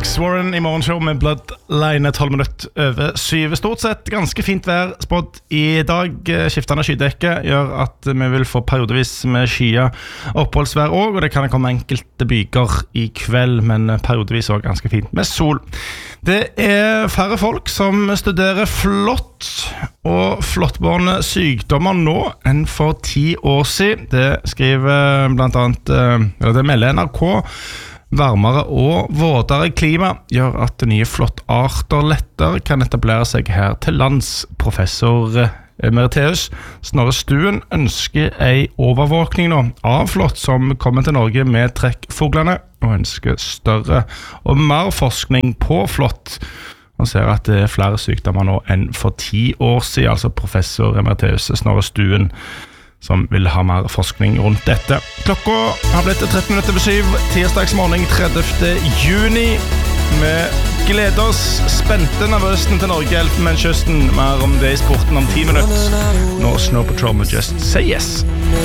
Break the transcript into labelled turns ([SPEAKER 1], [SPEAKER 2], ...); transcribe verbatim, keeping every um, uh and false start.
[SPEAKER 1] Alex Warren I morgenshow med Bloodline tolv minutter over syv. Stort sett ganske fint vær spådd I dag. Skiftende skydekke gjør at vi vil få periodevis med skya oppholdsvær også, og det kan komme enkelte byger I kveld, men periodevis også ganske fint med sol. Det er færre folk som studerer flått og flåttbårne sykdommer nå enn for ti år siden. Det skriver blant annet, eller det melder NRK. Varmere og våtere klima gjør at nye flåttarter lettere kan etablere seg her til lands. Professor emeritus Snorre Stuen ønsker en overvåkning nå av flått som kommer til Norge med trekkfuglene, og ønsker større og mer forskning på flått. Han ser at det er flere sykdommer nå enn for ti år siden, altså professor emeritus Snorre Stuen som vil ha mer forskning rundt dette. Klokka har blitt tretten minutter over syv, tirsdagsmorgen tredivte juni. Vi gleder oss spente nervøsene til Norge, Elfenbenskysten. Mer om det I sporten om ti minutter. Nå Snow Patrol med Just Say Yes.